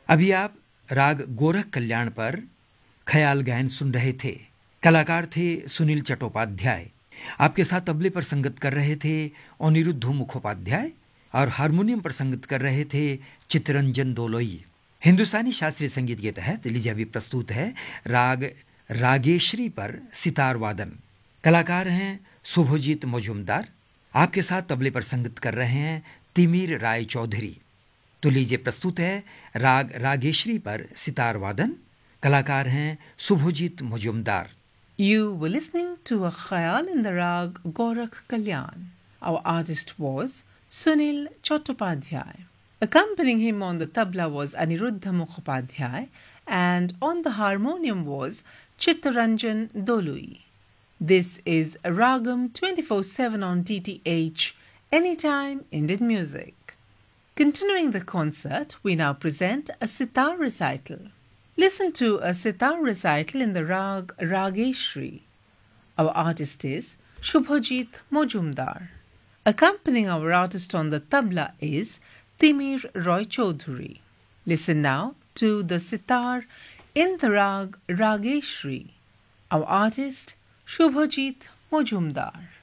अभी आप राग गोरख कल्याण पर ख्याल गायन सुन रहे थे। कलाकार थे सुनील चट्टोपाध्याय। आपके साथ तबले पर संगत कर रहे थे अनिरुद्ध मुखोपाध्याय और हारमोनियम पर संगत कर रहे थे चित्तरंजन दोलोई। हिंदुस्तानी शास्त्रीय संगीत के तहत लीजिए अभी प्रस्तुत है राग रागेश्वरी पर सितार वादन। कलाकार हैं शुभजीत मजूमदार। आपके साथ तबले पर संगत कर रहे हैं तिमिर राय चौधरी। तो लीजिए प्रस्तुत है राग रागेश्वरी पर सितार वादन। कलाकार हैं Subhajit Majumdar. You were listening to a khayal in the rag Gorakh Kalyan. Our artist was Sunil Chattopadhyay. Accompanying him on the tabla was Aniruddha Mukhopadhyay, and on the harmonium was Chittaranjan Dolui. This is Ragam 24/7 on DTH, Anytime Indian Music. Continuing the concert, we now present a sitar recital. Listen to a sitar recital in the rag Rageshri. Our artist is Shubhajit Mojumdar. Accompanying our artist on the tabla is Timir Roy Chaudhuri. Listen now to the sitar in the rag Rageshri. Our artist Shubhajit Mojumdar.